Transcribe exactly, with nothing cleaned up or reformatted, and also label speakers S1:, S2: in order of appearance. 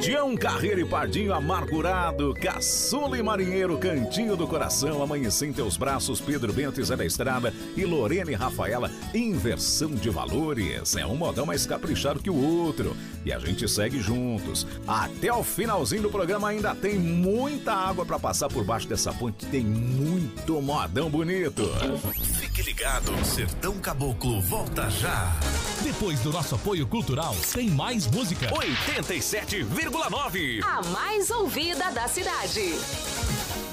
S1: Tião Carreiro e Pardinho Amargurado, Caçula e Marinheiro, Cantinho do Coração, Amanhecer em Teus Braços, Pedro Bento e Zé da Estrada e Lorena e Rafaela, Inversão de Valores. É um modão mais caprichado que o outro. E a gente segue juntos. Até o finalzinho do programa ainda tem muita água pra passar por baixo dessa ponte. Tem muito modão bonito.
S2: Fique ligado, Sertão Caboclo volta já.
S3: Depois do nosso apoio cultural, tem mais música.
S2: oitenta e sete vírgula nove.
S4: A mais ouvida da cidade.